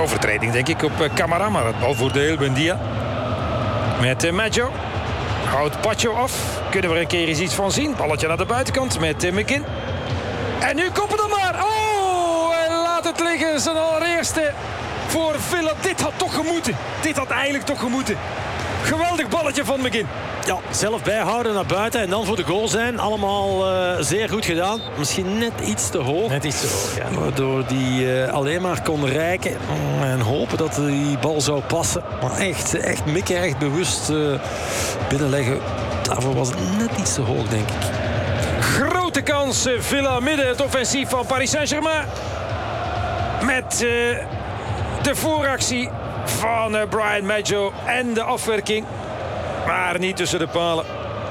Overtreding denk ik op Camara, maar het bal voor de heel Buendia. Met Maggio. Houdt Pacho af. Kunnen we er een keer eens iets van zien. Balletje naar de buitenkant met McGinn. En nu koppen dan maar. Oh, en laat het liggen. Zijn allereerste voor Villa. Dit had toch gemoeten. Dit had eigenlijk toch gemoeten. Geweldig balletje van McGinn. Ja, zelf bijhouden naar buiten en dan voor de goal zijn. Allemaal zeer goed gedaan. Misschien net iets te hoog. Net iets te hoog, ja. Waardoor die alleen maar kon reiken. En hopen dat die bal zou passen. Maar echt mikken, echt bewust binnenleggen. Daarvoor was het net iets te hoog, denk ik. Grote kans, Villa midden het offensief van Paris Saint-Germain. Met de vooractie van Bryan Maggio en de afwerking. Maar niet tussen de palen.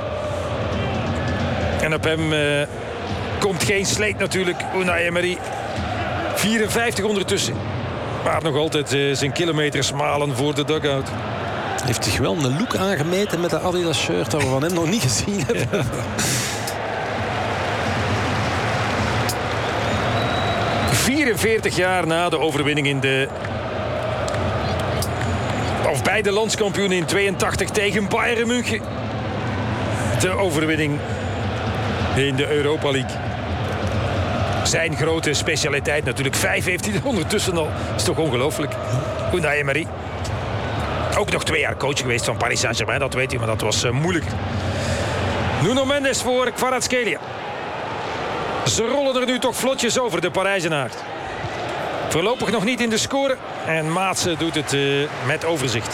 En op hem komt geen sleet natuurlijk. Unai Emery. 54 ondertussen. Maar nog altijd zijn kilometers malen voor de dugout. Heeft zich wel een look aangemeten met de Adidas shirt dat we van hem nog niet gezien hebben. Ja. 44 jaar na de overwinning in de... Of bij de landskampioen in 82 tegen Bayern München. De overwinning in de Europa League. Zijn grote specialiteit natuurlijk. 5 heeft hij er ondertussen al. Dat is toch ongelooflijk. Unai Emery. Ook nog 2 jaar coach geweest van Paris Saint-Germain. Dat weet u, maar dat was moeilijk. Nuno Mendes voor Kvaratskhelia. Ze rollen er nu toch vlotjes over, de Parijzenaar. Voorlopig nog niet in de score. En Maatsen doet het met overzicht.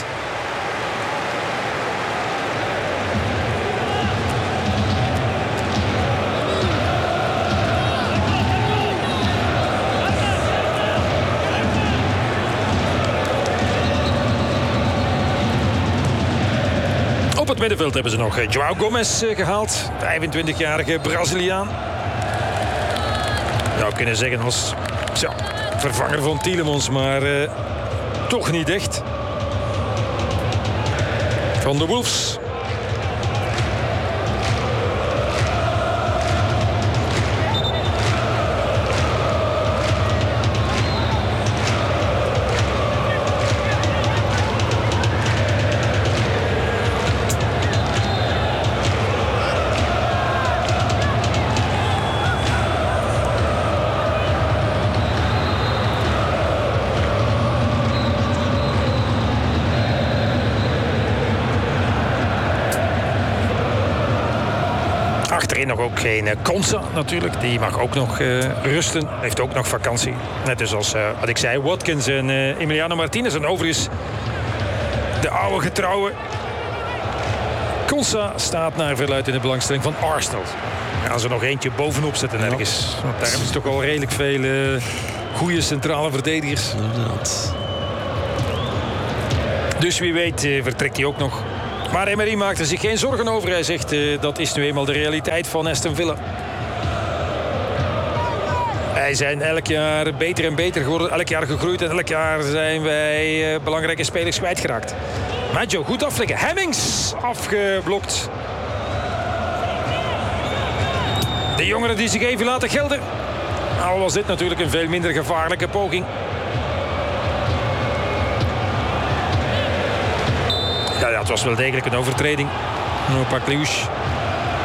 Op het middenveld hebben ze nog João Gomes gehaald. 25-jarige Braziliaan. Je zou kunnen zeggen als vervanger van Tielemans, maar toch niet echt. Van de Wolves. Achterin nog ook geen Konsa natuurlijk. Die mag ook nog rusten. Heeft ook nog vakantie. Net dus als wat ik zei, Watkins en Emiliano Martinez. En overigens de oude getrouwe. Konsa staat naar verluidt in de belangstelling van Arsenal. Gaan ze nog eentje bovenop zetten ergens. Want daar hebben ze toch al redelijk veel goede centrale verdedigers. Dus wie weet vertrekt hij ook nog. Maar Emery maakt er zich geen zorgen over. Hij zegt dat is nu eenmaal de realiteit van Aston Villa. Wij zijn elk jaar beter en beter geworden. Elk jaar gegroeid en elk jaar zijn wij belangrijke spelers kwijtgeraakt. Maggio goed afleggen. Hemmings afgeblokt. De jongeren die zich even laten gelden. Nou was dit natuurlijk een veel minder gevaarlijke poging. Ja, het was wel degelijk een overtreding. Pakliush.